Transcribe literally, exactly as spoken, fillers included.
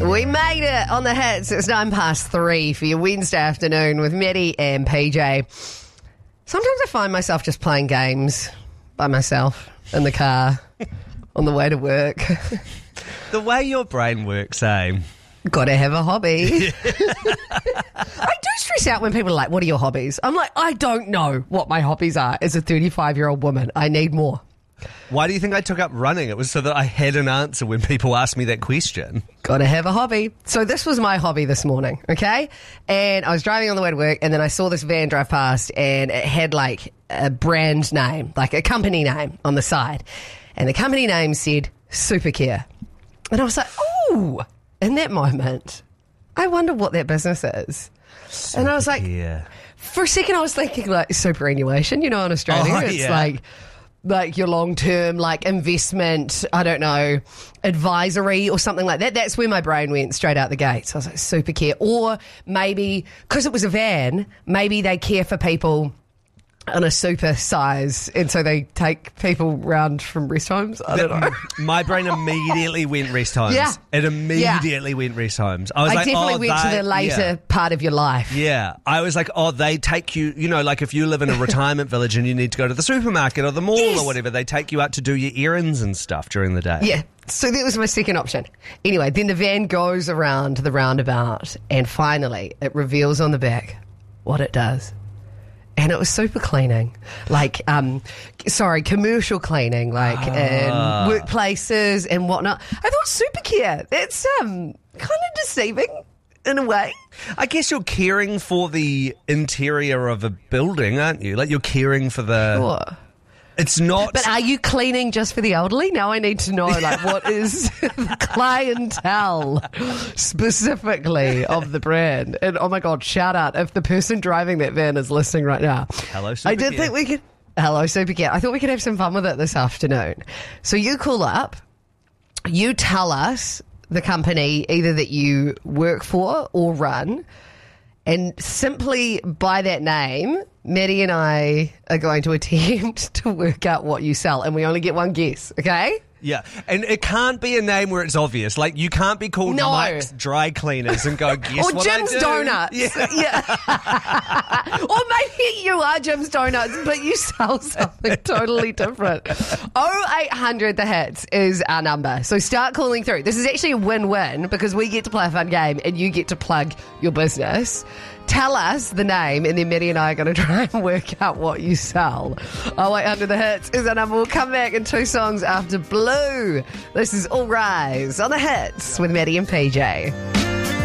We made it on the hits. It's nine past three for your Wednesday afternoon with Maddie and P J. Sometimes I find myself just playing games by myself in the car on the way to work. The way your brain works, eh? Gotta have a hobby. I do stress out when people are like, what are your hobbies? I'm like, I don't know what my hobbies are as a thirty-five-year-old woman. I need more. Why do you think I took up running? It was so that I had an answer when people asked me that question. Gotta have a hobby. So this was my hobby this morning, okay? And I was driving on the way to work, and then I saw this van drive past, and it had like a brand name, like a company name on the side. And the company name said Supercare. And I was like, ooh, in that moment, I wonder what that business is. Supercare. And I was like, for a second I was thinking like superannuation, you know, in Australia. Oh, it's yeah. like... like your long-term, like, investment, I don't know, advisory or something like that. That's where my brain went straight out the gate. So I was like, Supercare. Or maybe, because it was a van, maybe they care for people in a super size, and so they take people round from rest homes. I don't know. My brain immediately went rest homes. Yeah. It immediately yeah. went rest homes. I was I like, definitely oh, went they, to the later yeah. part of your life. Yeah. I was like, oh, they take you, you know, like if you live in a retirement village and you need to go to the supermarket or the mall yes. or whatever, they take you out to do your errands and stuff during the day. Yeah. So that was my second option. Anyway, then the van goes around the roundabout, and finally it reveals on the back what it does. And it was super cleaning, like, um, sorry, commercial cleaning, like ah. in workplaces and whatnot. I thought Supercare, that's um, kind of deceiving in a way. I guess you're caring for the interior of a building, aren't you? Like you're caring for the... Sure. It's not... But are you cleaning just for the elderly? Now I need to know, like, what is the clientele specifically of the brand? And, oh, my God, shout out if the person driving that van is listening right now. Hello, Supercare. I did think we could... Hello, Supercare. I thought we could have some fun with it this afternoon. So you call up, you tell us the company either that you work for or run, and simply by that name... Maddie and I are going to attempt to work out what you sell, and we only get one guess, okay? Yeah, and it can't be a name where it's obvious. Like, you can't be called no. Mike's Dry Cleaners and go, guess or what Jim's I do? Donuts. Yeah. yeah. Or maybe you are Jim's Donuts, but you sell something totally different. oh eight hundred The Hits is our number. So start calling through. This is actually a win-win because we get to play a fun game and you get to plug your business. Tell us the name, and then Maddie and I are going to try and work out what you sell. oh eight hundred The Hits is our number. We'll come back in two songs after Blue. This is All Rise on The Hits with Maddie and P J.